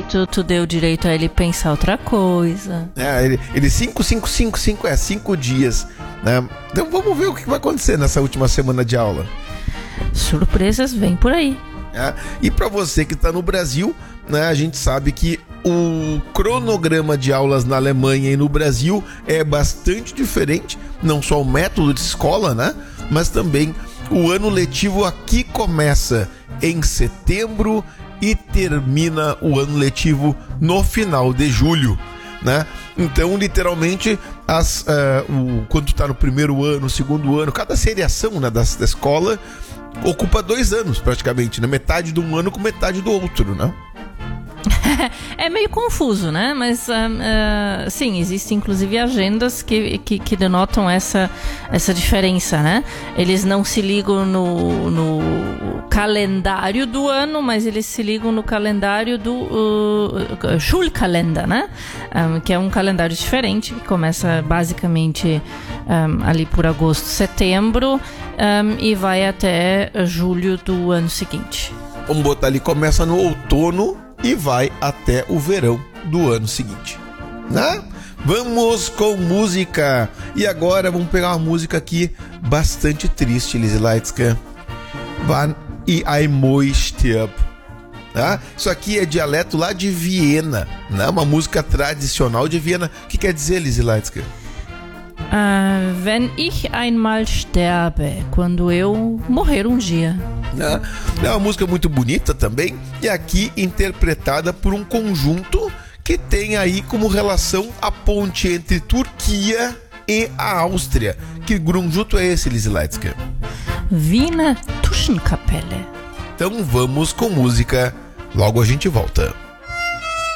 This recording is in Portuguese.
tu deu direito a ele pensar outra coisa. Ele 5 5 dias, né? Então vamos ver o que vai acontecer nessa última semana de aula. Surpresas vêm por aí. E para você que está no Brasil, né, a gente sabe que o cronograma de aulas na Alemanha e no Brasil é bastante diferente, não só o método de escola, né, mas também o ano letivo aqui começa em setembro e termina o ano letivo no final de julho, né? Então, literalmente, quando tu tá no primeiro ano, segundo ano, cada seriação, né, da escola ocupa 2 anos praticamente, né? Metade de um ano com metade do outro, né? É meio confuso, né? Mas sim, existem inclusive agendas que denotam essa diferença, né? Eles não se ligam no calendário do ano, mas eles se ligam no calendário do Schulkalender, né? Que é um calendário diferente, que começa basicamente ali por agosto, setembro, e vai até julho do ano seguinte. Vamos botar ali, começa no outono e vai até o verão do ano seguinte, né? Vamos com música. E agora vamos pegar uma música aqui bastante triste, Lizzy Leitzke. Wann ich einmal stirb. Tá? Isso aqui é dialeto lá de Viena, né? Uma música tradicional de Viena. O que quer dizer, Lizzy Leitzke? Wenn ich einmal sterbe, quando eu morrer um dia. É uma música muito bonita também, e aqui interpretada por um conjunto que tem aí como relação a ponte entre Turquia e a Áustria. Que conjunto é esse, Lizzy Leitzke? Wiener Tuschenkapelle. Então vamos com música, logo a gente volta.